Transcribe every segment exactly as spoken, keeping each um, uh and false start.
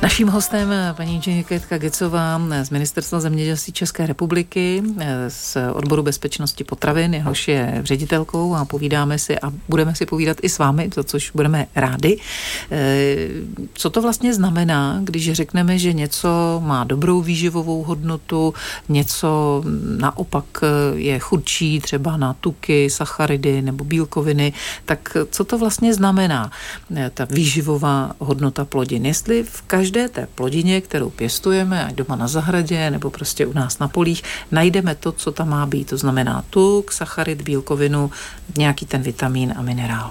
Naším hostem paní inženýrka Jitka Gecová z Ministerstva zemědělství České republiky z odboru bezpečnosti potravin, jehož je ředitelkou, a povídáme si a budeme si povídat i s vámi, za což budeme rádi. Co to vlastně znamená, když řekneme, že něco má dobrou výživovou hodnotu, něco naopak je chudší, třeba na tuky, sacharidy nebo bílkoviny, tak co to vlastně znamená ta výživová hodnota plodin? Jestli v každé té plodině, kterou pěstujeme, ať doma na zahradě nebo prostě u nás na polích, najdeme to, co tam má být. To znamená tuk, sacharid, bílkovinu, nějaký ten vitamín a minerál.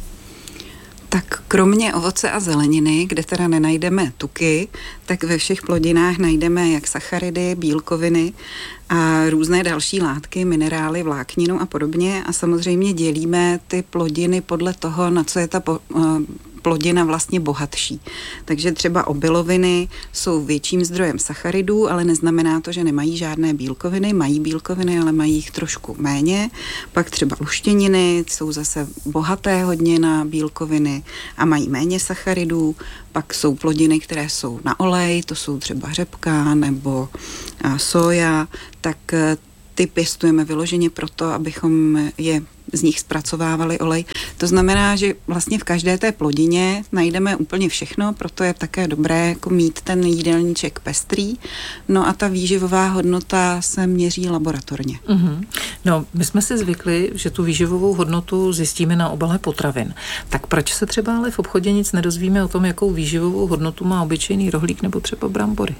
Tak kromě ovoce a zeleniny, kde teda nenajdeme tuky, tak ve všech plodinách najdeme jak sacharidy, bílkoviny a různé další látky, minerály, vlákninu a podobně. A samozřejmě dělíme ty plodiny podle toho, na co je ta po, plodina vlastně bohatší. Takže třeba obiloviny jsou větším zdrojem sacharidů, ale neznamená to, že nemají žádné bílkoviny. Mají bílkoviny, ale mají jich trošku méně. Pak třeba luštěniny jsou zase bohaté hodně na bílkoviny a mají méně sacharidů. Pak jsou plodiny, které jsou na olej, to jsou třeba řepka nebo soja, tak ty pěstujeme vyloženě proto, abychom je z nich zpracovávali olej. To znamená, že vlastně v každé té plodině najdeme úplně všechno, proto je také dobré jako mít ten jídelníček pestrý. No a ta výživová hodnota se měří laboratorně. Mm-hmm. No, my jsme si zvykli, že tu výživovou hodnotu zjistíme na obale potravin. Tak proč se třeba ale v obchodě nic nedozvíme o tom, jakou výživovou hodnotu má obyčejný rohlík nebo třeba brambory?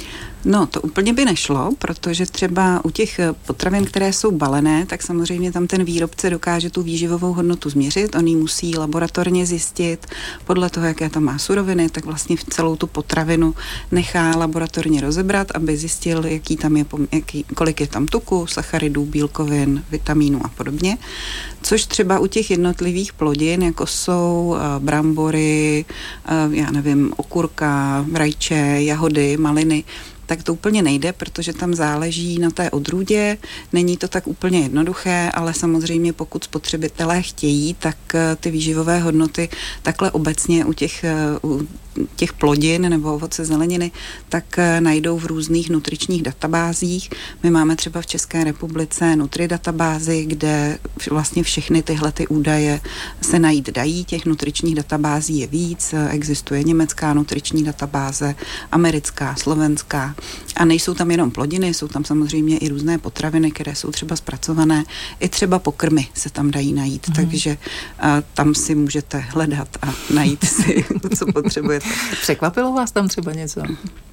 No, to úplně by nešlo, protože třeba u těch potravin, které jsou balené, tak samozřejmě tam ten výrobce dokáže tu výživovou hodnotu změřit, on ji musí laboratorně zjistit, podle toho, jaké tam má suroviny, tak vlastně celou tu potravinu nechá laboratorně rozebrat, aby zjistil, jaký tam je, jaký, kolik je tam tuku, sacharidů, bílkovin, vitamínů a podobně. Což třeba u těch jednotlivých plodin, jako jsou brambory, já nevím, okurka, rajče, jahody, maliny, tak to úplně nejde, protože tam záleží na té odrůdě. Není to tak úplně jednoduché, ale samozřejmě pokud spotřebitelé chtějí, tak ty výživové hodnoty takhle obecně u těch, u těch plodin nebo ovoce zeleniny, tak najdou v různých nutričních databázích. My máme třeba v České republice Nutri databázy, kde vlastně všechny tyhle ty údaje se najít dají. Těch nutričních databází je víc. Existuje německá nutriční databáze, americká, slovenská. A nejsou tam jenom plodiny, jsou tam samozřejmě i různé potraviny, které jsou třeba zpracované. I třeba pokrmy se tam dají najít, mm. takže a, tam si můžete hledat a najít si, co potřebujete. Překvapilo vás tam třeba něco?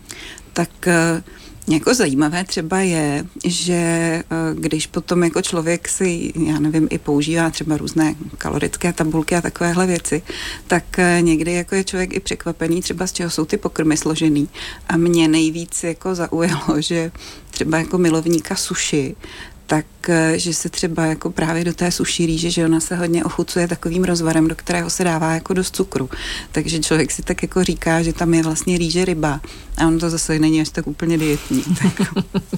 Tak jako zajímavé třeba je, že když potom jako člověk si, já nevím, i používá třeba různé kalorické tabulky a takovéhle věci, tak někdy jako je člověk i překvapený třeba z čeho jsou ty pokrmy složený. A mě nejvíc jako zaujalo, že třeba jako milovníka sushi, tak, že se třeba jako právě do té suší rýže, že ona se hodně ochucuje takovým rozvarem, do kterého se dává jako dost cukru. Takže člověk si tak jako říká, že tam je vlastně rýže ryba a on to zase není až tak úplně dietní. Tak.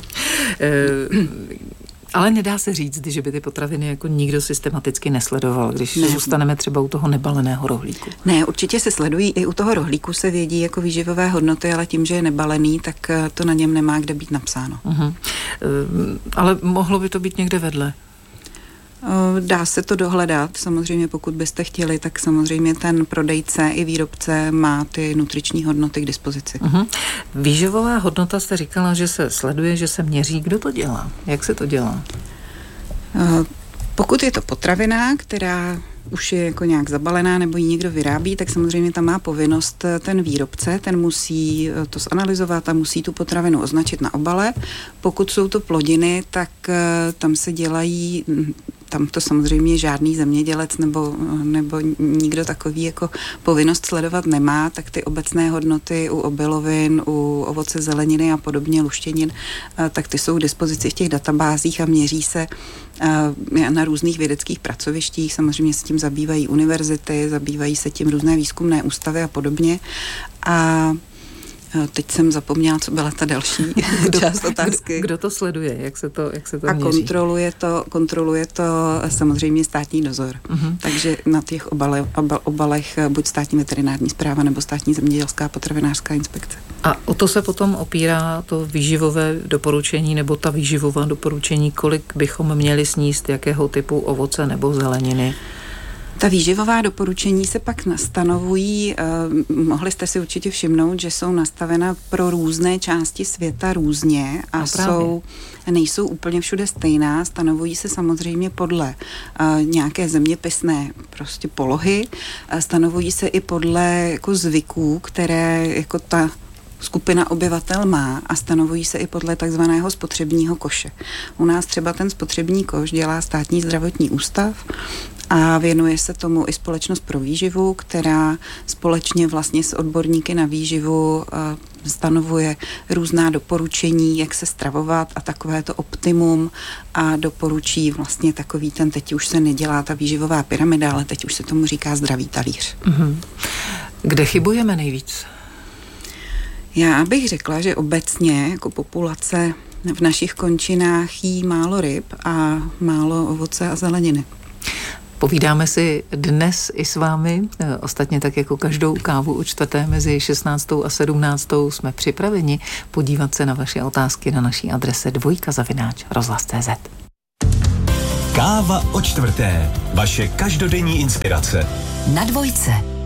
Ale nedá se říct, že by ty potraviny jako nikdo systematicky nesledoval, když ne. zůstaneme třeba u toho nebaleného rohlíku. Ne, určitě se sledují, i u toho rohlíku se vědí jako výživové hodnoty, ale tím, že je nebalený, tak to na něm nemá kde být napsáno. Uh-huh. Ale mohlo by to být někde vedle? Dá se to dohledat, samozřejmě pokud byste chtěli, tak samozřejmě ten prodejce i výrobce má ty nutriční hodnoty k dispozici. Uh-huh. Výživová hodnota jste říkala, že se sleduje, že se měří. Kdo to dělá? Jak se to dělá? Pokud je to potravina, která už je jako nějak zabalená nebo ji někdo vyrábí, tak samozřejmě tam má povinnost ten výrobce, ten musí to zanalyzovat a musí tu potravinu označit na obale. Pokud jsou to plodiny, tak tam se dělají, tam to samozřejmě žádný zemědělec nebo, nebo nikdo takový jako povinnost sledovat nemá, tak ty obecné hodnoty u obilovin, u ovoce, zeleniny a podobně, luštěnin, tak ty jsou k dispozici v těch databázích a měří se na různých vědeckých pracovištích. Samozřejmě se tím zabývají univerzity, zabývají se tím různé výzkumné ústavy a podobně. A Teď jsem zapomněla, co byla ta další kdo, část otázky. Kdo, kdo to sleduje? Jak se to, jak se to A měří? kontroluje to, kontroluje to samozřejmě státní dozor. Uh-huh. Takže na těch obale, obal, obalech buď státní veterinární správa nebo státní zemědělská potravinářská inspekce. A o to se potom opírá to výživové doporučení nebo ta výživová doporučení, kolik bychom měli sníst jakého typu ovoce nebo zeleniny? Ta výživová doporučení se pak stanovují, eh, mohli jste si určitě všimnout, že jsou nastavena pro různé části světa různě a no jsou, nejsou úplně všude stejná, stanovují se samozřejmě podle eh, nějaké zeměpisné prostě polohy, eh, stanovují se i podle jako zvyků, které jako ta skupina obyvatel má a stanovují se i podle takzvaného spotřebního koše. U nás třeba ten spotřební koš dělá Státní zdravotní ústav a věnuje se tomu i Společnost pro výživu, která společně vlastně s odborníky na výživu stanovuje různá doporučení, jak se stravovat a takové to optimum a doporučí vlastně takový ten, teď už se nedělá ta výživová pyramida, ale teď už se tomu říká zdravý talíř. Mm-hmm. Kde chybujeme nejvíc? Já bych řekla, že obecně jako populace v našich končinách jí málo ryb a málo ovoce a zeleniny. Povídáme si dnes i s vámi, ostatně tak jako každou kávu u čtvrté mezi šestnáctou a sedmnáctou jsme připraveni podívat se na vaše otázky na naší adrese dvojka zavináč rozhlas tečka cé zet. Káva o čtvrté. Vaše každodenní inspirace. Na dvojce.